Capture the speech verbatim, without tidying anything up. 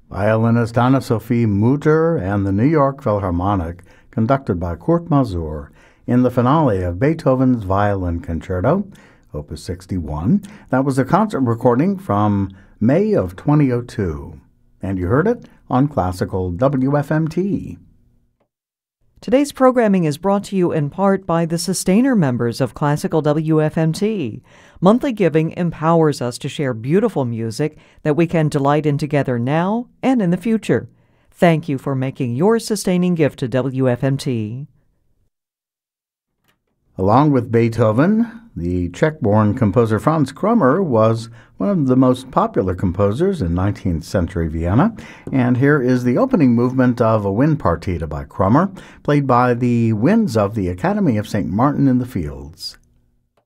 Violinist Anna-Sophie Mutter and the New York Philharmonic, conducted by Kurt Masur, in the finale of Beethoven's Violin Concerto, Opus sixty-one. That was a concert recording from May of twenty oh two, and you heard it on Classical W F M T. Today's programming is brought to you in part by the Sustainer members of Classical W F M T. Monthly giving empowers us to share beautiful music that we can delight in together now and in the future. Thank you for making your sustaining gift to W F M T. Along with Beethoven, the Czech-born composer Franz Krummer was one of the most popular composers in nineteenth century Vienna, and here is the opening movement of a wind partita by Krummer, played by the Winds of the Academy of Saint Martin in the Fields.